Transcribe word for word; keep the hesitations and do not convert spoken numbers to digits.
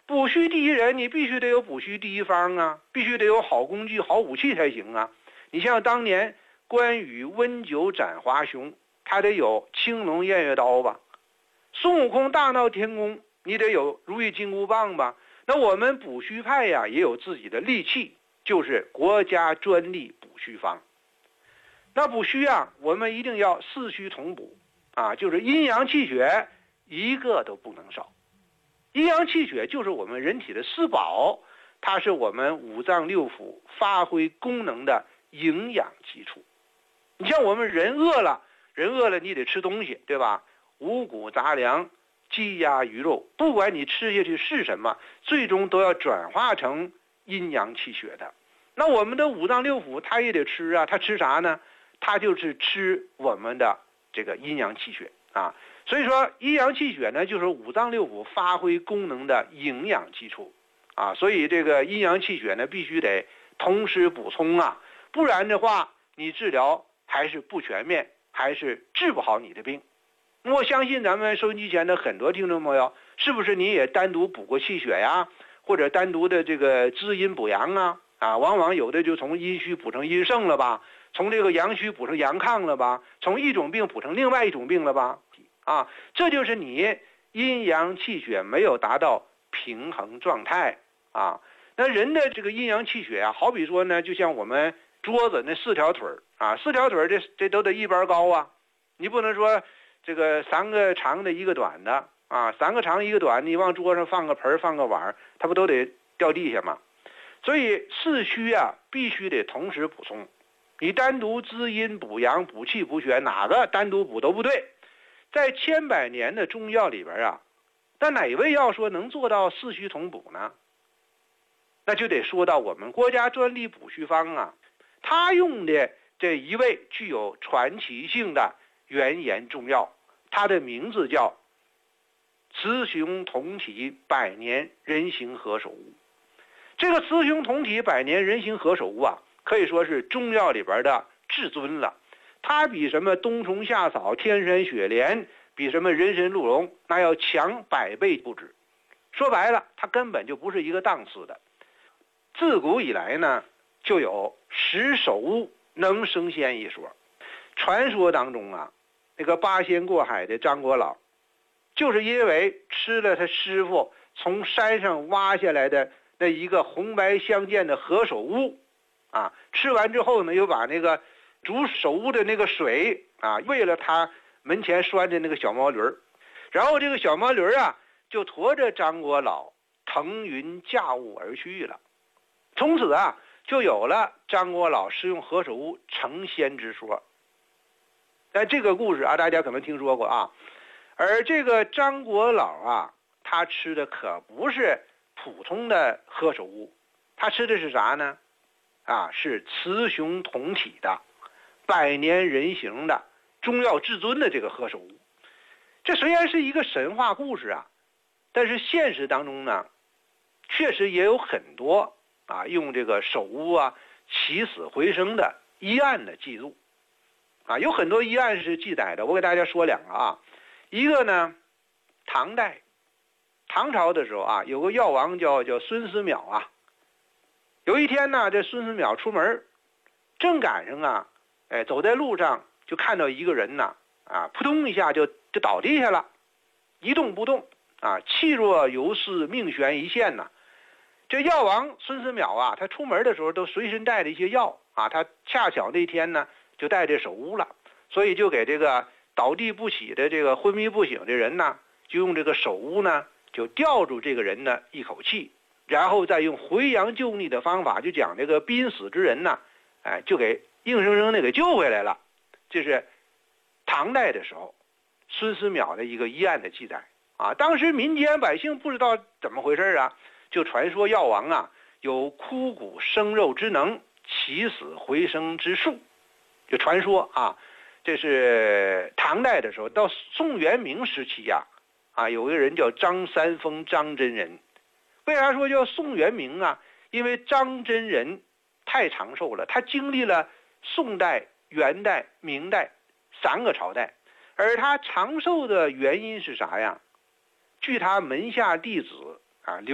补虚第一人，你必须得有补虚第一方啊，必须得有好工具、好武器才行啊。你像当年关羽温酒斩华雄，他得有青龙偃月刀吧？孙悟空大闹天宫，你得有如意金箍棒吧？那我们补虚派呀，也有自己的利器，就是国家专利补虚方。那补虚啊，我们一定要四虚同补啊，就是阴阳气血一个都不能少。阴阳气血就是我们人体的四宝，它是我们五脏六腑发挥功能的营养基础。你像我们人饿了，人饿了你得吃东西，对吧？五谷杂粮、鸡鸭鱼肉，不管你吃下去是什么，最终都要转化成阴阳气血的。那我们的五脏六腑它也得吃啊，它吃啥呢？它就是吃我们的这个阴阳气血啊。所以说阴阳气血呢，就是五脏六腑发挥功能的营养基础啊。所以这个阴阳气血呢，必须得同时补充啊，不然的话你治疗还是不全面，还是治不好你的病。我相信咱们收音机前的很多听众朋友，是不是你也单独补过气血呀，或者单独的这个滋阴补阳啊？啊，往往有的就从阴虚补成阴盛了吧，从这个阳虚补成阳亢了吧，从一种病补成另外一种病了吧？啊，这就是你阴阳气血没有达到平衡状态啊。那人的这个阴阳气血啊，好比说呢，就像我们桌子那四条腿啊，四条腿这这都得一般高啊，你不能说这个三个长的一个短的啊，三个长一个短，你往桌上放个盆放个碗，它不都得掉地下吗？所以四虚啊，必须得同时补充。你单独滋阴补阳补气补血，哪个单独补都不对。在千百年的中药里边啊，那哪味药说能做到四虚同补呢？那就得说到我们国家专利补虚方啊，它用的这一味具有传奇性的原研中药，它的名字叫雌雄同体百年人形何首乌。这个雌雄同体百年人形何首乌啊，可以说是中药里边的至尊了。它比什么冬虫夏草、天山雪莲，比什么人参鹿茸，那要强百倍不止。说白了，它根本就不是一个档次的。自古以来呢，就有十首乌能升仙一说。传说当中啊，那个八仙过海的张国老，就是因为吃了他师傅从山上挖下来的那一个红白相间的何首乌啊，吃完之后呢，又把那个煮手乌的那个水啊，喂了他门前拴着那个小毛驴儿，然后这个小毛驴儿啊，就驮着张国老腾云驾雾而去了。从此啊，就有了张国老食用何首乌成仙之说。但这个故事啊，大家可能听说过啊。而这个张国老啊，他吃的可不是普通的何首乌，他吃的是啥呢？啊，是雌雄同体的百年人形的中药至尊的这个何首乌。这虽然是一个神话故事啊，但是现实当中呢，确实也有很多啊用这个首乌啊起死回生的医案的记录啊，有很多医案是记载的。我给大家说两个啊，一个呢，唐代唐朝的时候啊，有个药王叫叫孙思邈啊。有一天呢，这孙思邈出门，正赶上啊，哎，走在路上就看到一个人呢，啊，扑通一下就就倒地下了，一动不动啊，气若游丝，命悬一线呐。这药王孙思邈啊，他出门的时候都随身带着一些药啊，他恰巧那天呢就带着首乌了，所以就给这个倒地不起的这个昏迷不醒的人呢，就用这个首乌呢就吊住这个人的一口气，然后再用回阳救逆的方法，就讲这个濒死之人呢，哎，就给硬生生的给救回来了。这是唐代的时候孙思邈的一个医案的记载啊。当时民间百姓不知道怎么回事啊，就传说药王啊有枯骨生肉之能，起死回生之术，就传说啊。这是唐代的时候。到宋元明时期呀、啊，啊，有个人叫张三丰张真人。为啥说叫宋元明啊？因为张真人太长寿了，他经历了宋代、元代、明代三个朝代，而他长寿的原因是啥呀？据他门下弟子啊